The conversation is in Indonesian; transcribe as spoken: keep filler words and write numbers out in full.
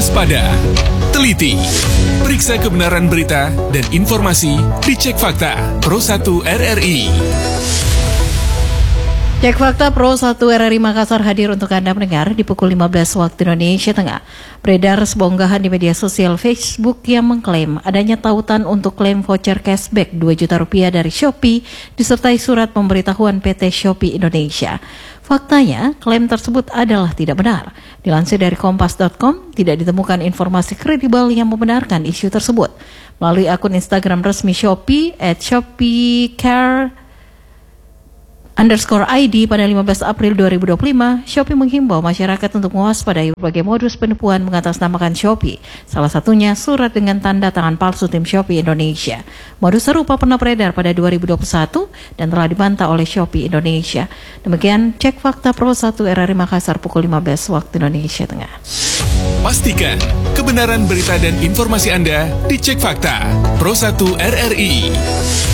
waspada, teliti, periksa kebenaran berita dan informasi di Cek Fakta Pro satu R R I. Cek Fakta Pro satu R R I Makassar hadir untuk Anda mendengar di pukul lima belas waktu Indonesia Tengah. Beredar sebuah unggahan di media sosial Facebook yang mengklaim adanya tautan untuk klaim voucher cashback dua juta rupiah dari Shopee disertai surat pemberitahuan P T Shopee Indonesia. Faktanya, klaim tersebut adalah tidak benar. Dilansir dari kompas titik com, tidak ditemukan informasi kredibel yang membenarkan isu tersebut. Melalui akun Instagram resmi Shopee at ShopeeCare underscore I D pada lima belas April dua ribu dua puluh lima, Shopee menghimbau masyarakat untuk mewaspadai berbagai modus penipuan mengatasnamakan Shopee. Salah satunya surat dengan tanda tangan palsu tim Shopee Indonesia. Modus serupa pernah beredar pada dua ribu dua puluh satu dan telah dibantah oleh Shopee Indonesia. Demikian Cek Fakta Pro satu R R I Makassar pukul lima belas waktu Indonesia Tengah. Pastikan kebenaran berita dan informasi Anda di Cek Fakta Pro satu R R I.